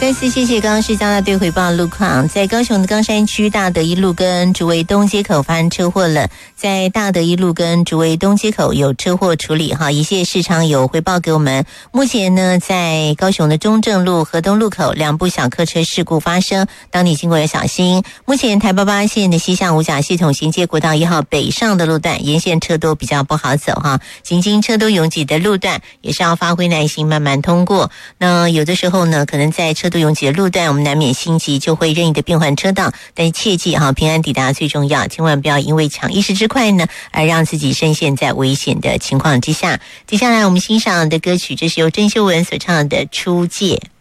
再次谢谢刚刚是交大队回报路况，在高雄的冈山区大德一路跟竹围东街口发生车祸了，在大德一路跟竹围东街口有车祸处理哈，一切市场有回报给我们。目前呢，在高雄的中正路、河东路口两部小客车事故发生，当你经过要小心。目前台88线的西向五甲系统衔接国道1号北上的路段，沿线车都比较不好走哈，行经车都拥挤的路段也是要发挥耐心，慢慢通过。那有的时候呢，可能在车都拥挤的路段，我们难免心急，就会任意的变换车道，但是切记哈，平安抵达最重要，千万不要因为抢一时之快呢，而让自己深陷在危险的情况之下。接下来我们欣赏的歌曲，这是由郑秀文所唱的《出界》。